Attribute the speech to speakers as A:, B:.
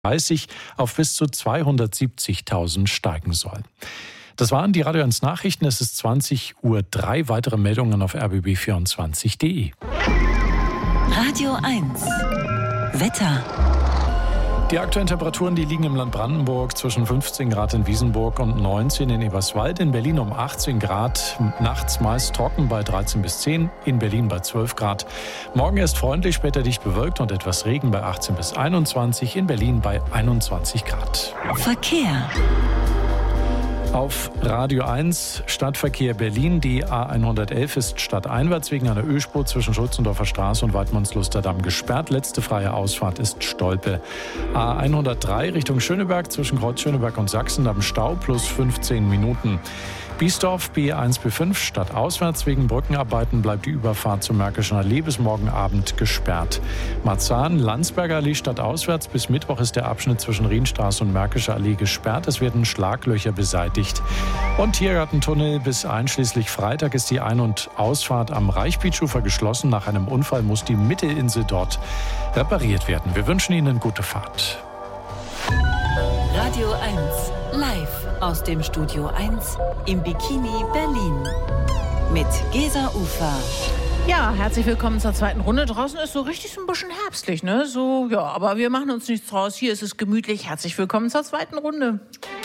A: 30 auf bis zu 270.000 steigen soll. Das waren die Radio 1 Nachrichten. Es ist 20:03 Uhr. Weitere Meldungen auf rbb24.de.
B: Radio 1 Wetter.
A: Die aktuellen Temperaturen, die liegen im Land Brandenburg zwischen 15 Grad in Wiesenburg und 19 in Eberswalde. In Berlin um 18 Grad, nachts meist trocken bei 13 bis 10, in Berlin bei 12 Grad. Morgen erst freundlich, später dicht bewölkt und etwas Regen bei 18 bis 21, in Berlin bei 21 Grad.
B: Verkehr.
A: Auf Radio 1 Stadtverkehr Berlin. Die A111 ist stadteinwärts wegen einer Ölspur zwischen Schulzendorfer Straße und Weidmannslusterdamm gesperrt. Letzte freie Ausfahrt ist Stolpe. A103 Richtung Schöneberg zwischen Kreuz Schöneberg und Sachsendamm Stau plus 15 Minuten. Biesdorf B1 B5 stadtauswärts wegen Brückenarbeiten bleibt die Überfahrt zur Märkischen Allee bis morgen Abend gesperrt. Marzahn, Landsberger Allee stadtauswärts bis Mittwoch ist der Abschnitt zwischen Rienstraße und Märkische Allee gesperrt. Es werden Schlaglöcher beseitigt. Und Tiergartentunnel bis einschließlich Freitag ist die Ein- und Ausfahrt am Reichbietschufer geschlossen. Nach einem Unfall muss die Mittelinsel dort repariert werden. Wir wünschen Ihnen gute Fahrt.
B: Radio 1 live aus dem Studio 1 im Bikini Berlin mit Gesa Ufer.
C: Ja, herzlich willkommen zur zweiten Runde. Draußen ist so richtig so ein bisschen herbstlich, ne? So, ja, aber wir machen uns nichts draus. Hier ist es gemütlich. Herzlich willkommen zur zweiten Runde.